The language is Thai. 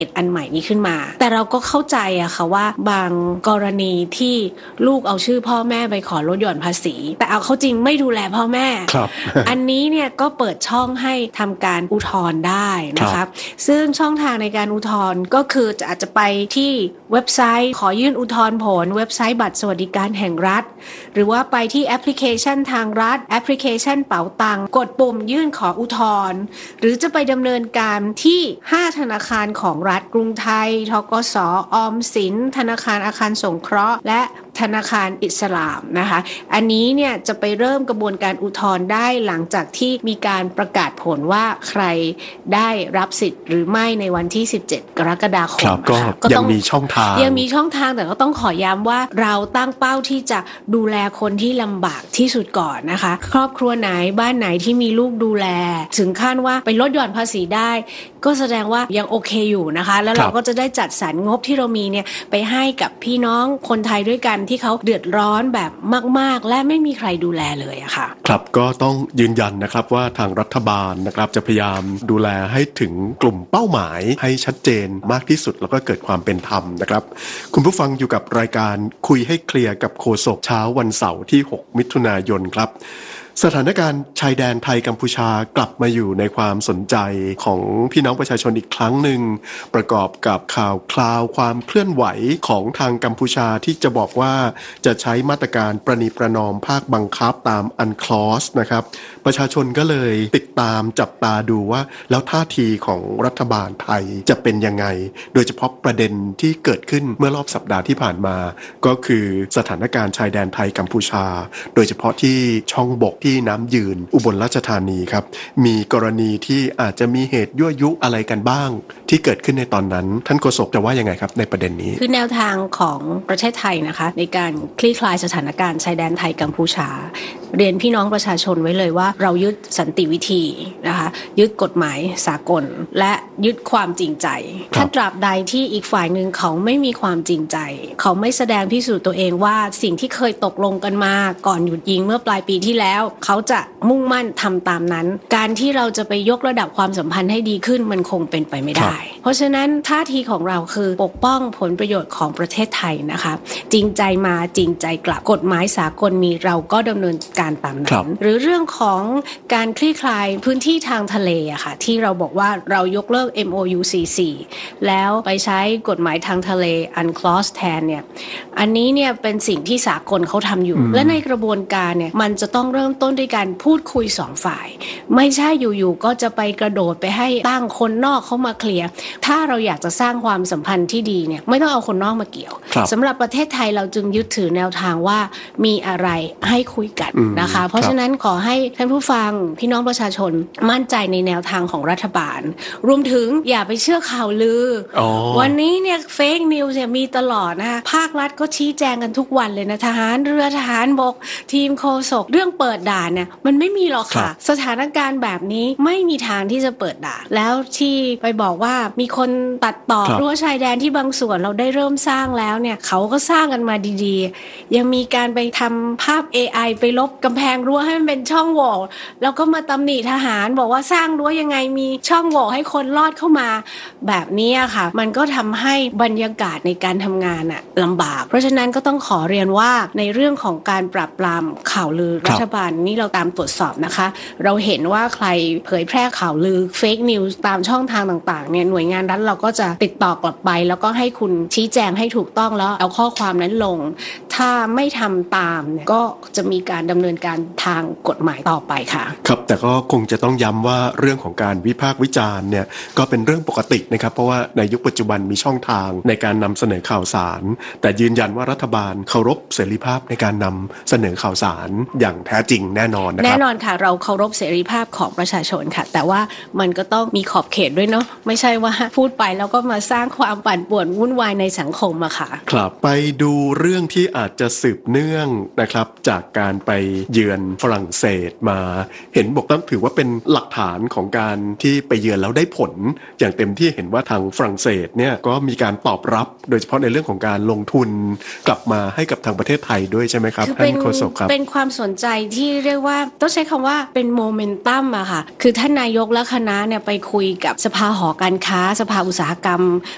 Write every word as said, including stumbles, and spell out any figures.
อันใหม่นี้ขึ้นมาแต่เราก็เข้าใจอะค่ะว่าบางกรณีที่ลูกเอาชื่อพ่อแม่ไปขอลดหย่อนภาษีแต่เอาเข้าจริงไม่ดูแลพ่อแม่ อันนี้เนี่ยก็เปิดช่องให้ทำการอุทธรณ์ได้นะคะซึ่งช่องทางในการอุทธรณ์ก็คือจะอาจจะไปที่เว็บไซต์ขอยื่นอุทธรณ์ผลเว็บไซต์บัตรสวัสดิการแห่งรัฐหรือว่าไปที่แอปพลิเคชันทางรัฐแอปพลิเคชันเป๋าตังค์กดปุ่มยื่นขออุทธรณ์หรือจะไปดำเนินการที่ห้าธนาคารของรัฐกรุงไทยธกส.ออมสินธนาคารอาคารสงเคราะห์และธนาคารอิสลามนะคะอันนี้เนี่ยจะไปเริ่มกระบวนการอุทธรณ์ได้หลังจากที่มีการประกาศผลว่าใครได้รับสิทธิ์หรือไม่ในวันที่สิบเจ็ดกรกฎาคมก็ยังมีช่องทางยังมีช่องทางแต่ก็ต้องขอย้ำว่าเราตั้งเป้าที่จะดูแลคนที่ลำบากที่สุดก่อนนะคะครอบครัวไหนบ้านไหนที่มีลูกดูแลถึงขั้นว่าไปลดหย่อนภาษีได้ก็แสดงว่ายังโอเคอยู่นะคะแล้วเราก็จะได้จัดสรรงบที่เรามีเนี่ยไปให้กับพี่น้องคนไทยด้วยกันที่เขาเดือดร้อนแบบมากๆและไม่มีใครดูแลเลยอะค่ะครับก็ต้องยืนยันนะครับว่าทางรัฐบาลนะครับจะพยายามดูแลให้ถึงกลุ่มเป้าหมายให้ชัดเจนมากที่สุดแล้วก็เกิดความเป็นธรรมนะครับคุณผู้ฟังอยู่กับรายการคุยให้เคลียร์กับโฆษกเช้าวันเสาร์ที่หกมิถุนายนครับสถานการณ์ชายแดนไทยกัมพูชากลับมาอยู่ในความสนใจของพี่น้องประชาชนอีกครั้งหนึ่งประกอบกับข่าวคราวความเคลื่อนไหวของทางกัมพูชาที่จะบอกว่าจะใช้มาตรการประนีประนอมภาคบังคับตามอันคลอสนะครับประชาชนก็เลยติดตามจับตาดูว่าแล้วท่าทีของรัฐบาลไทยจะเป็นยังไงโดยเฉพาะประเด็นที่เกิดขึ้นเมื่อรอบสัปดาห์ที่ผ่านมาก็คือสถานการณ์ชายแดนไทยกัมพูชาโดยเฉพาะที่ช่องบกที่น้ำยืนอุบลราชธานีครับมีกรณีที่อาจจะมีเหตุยั่วยุอะไรกันบ้างที่เกิดขึ้นในตอนนั้นท่านโฆษกจะว่ายังไงครับในประเด็นนี้คือแนวทางของประเทศไทยนะคะในการคลี่คลายสถานการณ์ชายแดนไทยกัมพูชาเรียนพี่น้องประชาชนไว้เลยว่าเรายึดสันติวิธีนะคะยึดกฎหมายสากลและยึดความจริงใจถ้าตราบใดที่อีกฝ่ายหนึ่งเขาไม่มีความจริงใจเขาไม่แสดงพิสูจน์ตัวเองว่าสิ่งที่เคยตกลงกันมาก่อนหยุดยิงเมื่อปลายปีที่แล้วเขาจะมุ่งมั่นทำตามนั้นการที่เราจะไปยกระดับความสัมพันธ์ให้ดีขึ้นมันคงเป็นไปไม่ได้เพราะฉะนั้นท่าทีของเราคือปกป้องผลประโยชน์ของประเทศไทยนะคะจริงใจมาจริงใจกลับกฎหมายสากลมีเราก็ดำเนินการตามนั้นหรือเรื่องของการคลี่คลายพื้นที่ทางทะเลอะค่ะที่เราบอกว่าเรายกเลิก เอ็ม โอ ยู สี่สิบสี่ แล้วไปใช้กฎหมายทางทะเล อันคลอส แทนเนี่ยอันนี้เนี่ยเป็นสิ่งที่สากลเขาทำอยู่และในกระบวนการเนี่ยมันจะต้องเริ่มต้นด้วยการพูดคุยสองฝ่ายไม่ใช่อยู่ๆก็จะไปกระโดดไปให้ตั้งคนนอกเข้ามาเคลียร์ถ้าเราอยากจะสร้างความสัมพันธ์ที่ดีเนี่ยไม่ต้องเอาคนนอกมาเกี่ยวสำหรับประเทศไทยเราจึงยึดถือแนวทางว่ามีอะไรให้คุยกันนะคะเพราะฉะนั้นขอให้ท่านผู้ฟังพี่น้องประชาชนมั่นใจในแนวทางของรัฐบาลรวมถึงอย่าไปเชื่อข่าวลือวันนี้เนี่ยเฟกนิวส์เนี่ยมีตลอดนะคะภาครัฐก็ชี้แจงกันทุกวันเลยนะทหารเรือทหารบกทีมโฆษกเรื่องเปิดด่านเนี่ยมันไม่มีหรอกค่ะสถานการณ์แบบนี้ไม่มีทางที่จะเปิดด่านแล้วที่ไปบอกว่ามีคนตัดต่อรั้วชายแดนที่บางส่วนเราได้เริ่มสร้างแล้วเนี่ยเขาก็สร้างกันมาดีๆยังมีการไปทำภาพ เอ ไอ ไปลบกำแพงรั้วให้มันเป็นช่องโหว่แล้วก็มาตำหนิทหารบอกว่าสร้างรั้วยังไงมีช่องโหว่ให้คนลอดเข้ามาแบบนี้ค่ะมันก็ทำให้บรรยากาศในการทำงานอะลำบากเพราะฉะนั้นก็ต้องขอเรียนว่าในเรื่องของการปราบปรามข่าวลือรัฐบาลนี่เราตามตรวจสอบนะคะเราเห็นว่าใครเผยแพร่ข่าวลือเฟกนิวส์ตามช่องทางต่างๆเนี่ยหน่วยงานรัฐเราก็จะติดต่อกลับไปแล้วก็ให้คุณชี้แจงให้ถูกต้องแล้วเอาข้อความนั้นลงถ้าไม่ทำตามเนี่ยก็จะมีการดำเนินการทางกฎหมายต่อไปค่ะครับแต่ก็คงจะต้องย้ำว่าเรื่องของการวิพากษ์วิจารณ์เนี่ยก็เป็นเรื่องปกตินะครับเพราะว่าในยุคปัจจุบันมีช่องทางในการนำเสนอข่าวสารแต่ยืนยันว่ารัฐบาลเคารพเสรีภาพในการนำเสนอข่าวสารอย่างแท้จริงแน่นอนนะครับแน่นอนค่ะเราเคารพเสรีภาพของประชาชนค่ะแต่ว่ามันก็ต้องมีขอบเขตด้วยเนาะไม่ใช่ว่าพูดไปแล้วก็มาสร้างความปั่นป่วนวุ่นวายในสังคมอะค่ะครับไปดูเรื่องที่อาจจะสืบเนื่องนะครับจากการไปเยือนฝรั่งเศสมาเห็นบอกต้องถือว่าเป็นหลักฐานของการที่ไปเยือนแล้วได้ผลอย่างเต็มที่เห็นว่าทางฝรั่งเศสเนี่ยก็มีการตอบรับโดยเฉพาะในเรื่องของการลงทุนกลับมาให้กับทางประเทศไทยด้วยใช่ไหมครับท่านโฆษกครับเป็นความสนใจที่เรียกว่าต้องใช้คำว่าเป็นโมเมนตัมอะค่ะคือท่านนายกและคณะเนี่ยไปคุยกับสภาหอการค้าสภาอุตสาหกรรม